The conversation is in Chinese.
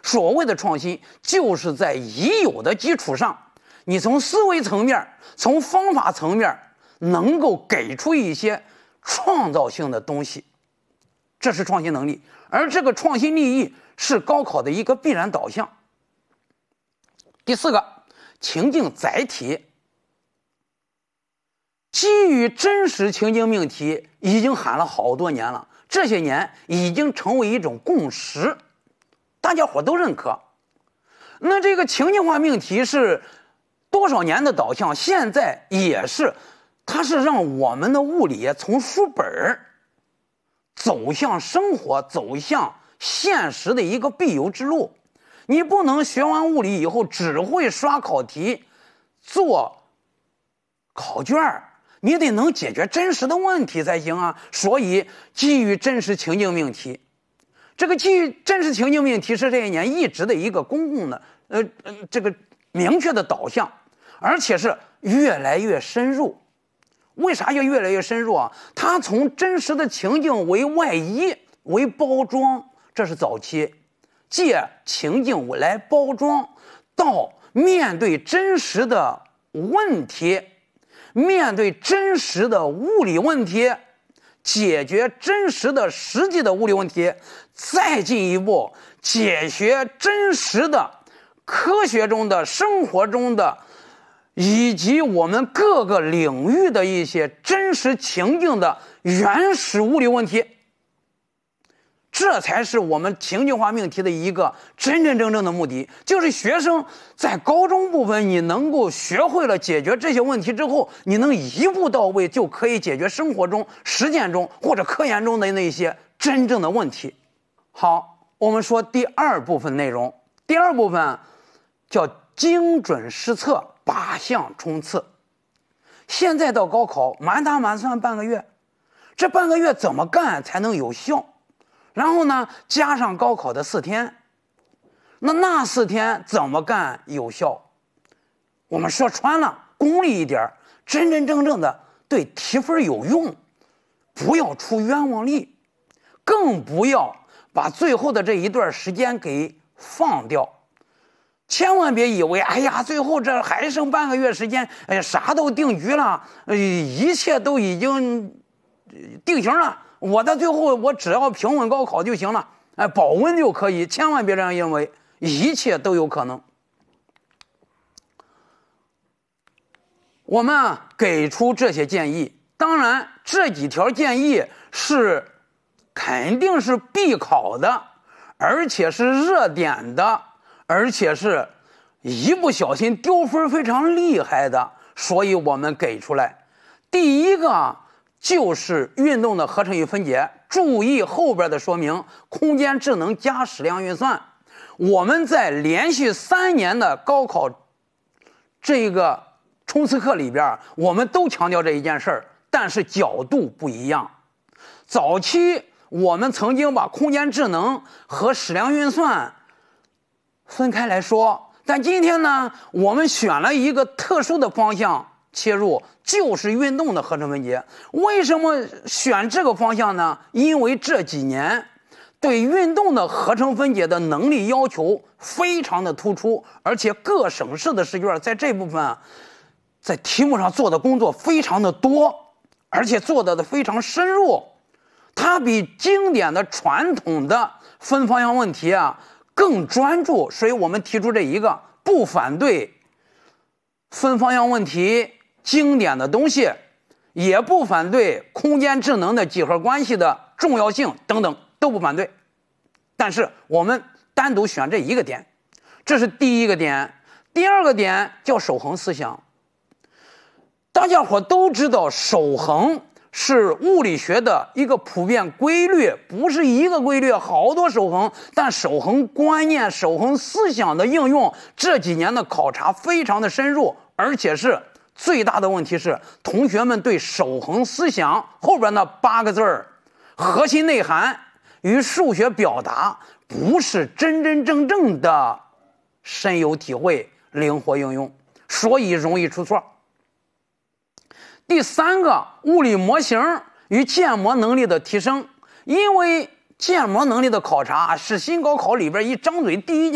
所谓的创新，就是在已有的基础上，你从思维层面、从方法层面，能够给出一些创造性的东西，这是创新能力。而这个创新立意是高考的一个必然导向。第四个，情境载体。基于真实情境命题已经喊了好多年了，这些年已经成为一种共识，大家伙都认可。那这个情境化命题是多少年的导向？现在也是，它是让我们的物理从书本走向生活、走向现实的一个必由之路。你不能学完物理以后只会刷考题、做考卷，你得能解决真实的问题才行啊。所以基于真实情境命题，这个基于真实情境命题是这一年一直的一个公共的这个明确的导向，而且是越来越深入。为啥要越来越深入啊？它从真实的情境为外衣为包装，这是早期借情境来包装，到面对真实的问题，面对真实的物理问题，解决真实的实际的物理问题，再进一步解决真实的科学中的、生活中的以及我们各个领域的一些真实情境的原始物理问题，这才是我们情境化命题的一个真正的目的。就是学生在高中部分你能够学会了解决这些问题之后，你能一步到位，就可以解决生活中、实践中或者科研中的那些真正的问题。好，我们说第二部分内容。第二部分叫精准施测靶向冲刺。现在到高考满打满算半个月，这半个月怎么干才能有效？然后呢，加上高考的4天，那4天怎么干有效？我们说穿了，功利一点，真正的对提分有用，不要出冤枉力，更不要把最后的这一段时间给放掉。千万别以为，哎呀，最后这还剩半个月时间，哎呀，啥都定局了，一切都已经定型了。我到最后我只要平稳高考就行了，保温就可以。千万别这样认为，一切都有可能。我们给出这些建议，当然这几条建议是肯定是必考的，而且是热点的，而且是一不小心丢分非常厉害的，所以我们给出来。第一个就是运动的合成与分解，注意后边的说明，空间智能加矢量运算。我们在连续3年的高考这个冲刺课里边，我们都强调这一件事儿，但是角度不一样。早期我们曾经把空间智能和矢量运算分开来说，但今天呢，我们选了一个特殊的方向切入，就是运动的合成分解。为什么选这个方向呢？因为这几年对运动的合成分解的能力要求非常的突出，而且各省市的试卷在这部分在题目上做的工作非常的多，而且做的非常深入。它比经典的传统的分方向问题更专注，所以我们提出这一个，不反对分方向问题经典的东西，也不反对空间智能的几何关系的重要性等等，都不反对。但是我们单独选这一个点，这是第一个点。第二个点叫守恒思想。大家伙都知道，守恒是物理学的一个普遍规律，不是一个规律，好多守恒。但守恒观念、守恒思想的应用，这几年的考察非常的深入，而且是最大的问题是，同学们对守恒思想后边那8个字儿核心内涵与数学表达不是真正的深有体会、灵活应用，所以容易出错。第三个，物理模型与建模能力的提升。因为建模能力的考察是新高考里边一张嘴第一件